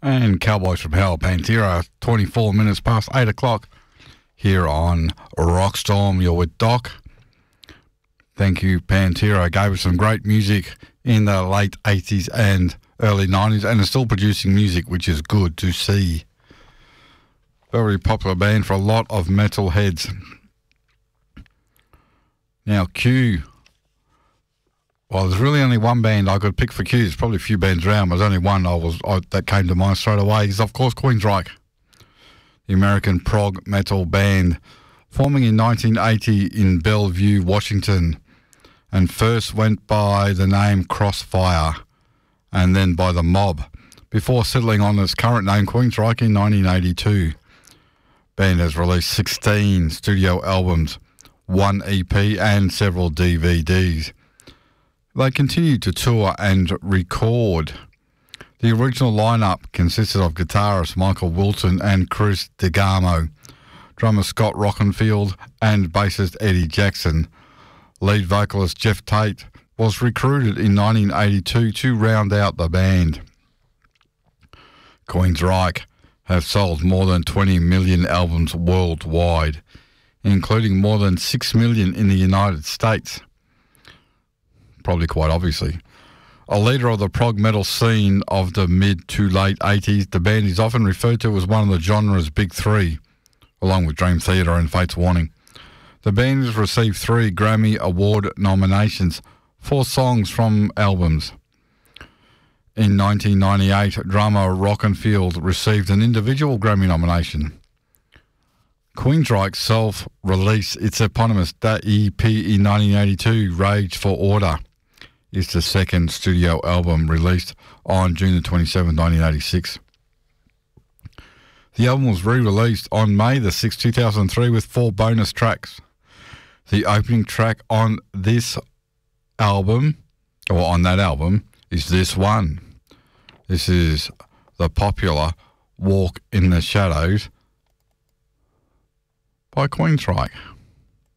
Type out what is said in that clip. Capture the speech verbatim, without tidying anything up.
And Cowboys from Hell, Pantera, twenty-four minutes past eight o'clock here on Rockstorm. You're with Doc. Thank you, Pantera. Gave us some great music in the late eighties and early nineties, and are still producing music, which is good to see. Very popular band for a lot of metal heads. Now, Q. Well, there's really only one band I could pick for Q. There's probably a few bands around, but there's only one I was I, that came to mind straight away. Is, of course, Queensryche, the American prog metal band, forming in nineteen eighty in Bellevue, Washington, and first went by the name Crossfire and then by The Mob, before settling on its current name, Queensryche, in nineteen eighty-two. Band has released sixteen studio albums, one E P and several D V Ds. They continue to tour and record. The original lineup consisted of guitarist Michael Wilton and Chris DeGarmo, drummer Scott Rockenfield and bassist Eddie Jackson. Lead vocalist Jeff Tate was recruited in nineteen eighty-two to round out the band. Queensryche have sold more than twenty million albums worldwide, including more than six million in the United States. Probably quite obviously. A leader of the prog metal scene of the mid to late eighties, the band is often referred to as one of the genre's big three, along with Dream Theater and Fate's Warning. The band has received three Grammy Award nominations for songs from albums. In nineteen ninety-eight, drummer Rockenfield received an individual Grammy nomination. Queensryche self-released its eponymous E P in nineteen eighty-two, Rage for Order. Is the second studio album released on June the twenty-seventh, nineteen eighty-six. The album was re-released on May the sixth, two thousand three with four bonus tracks. The opening track on this album, or on that album, is this one. This is the popular Walk in the Shadows by Queensryche.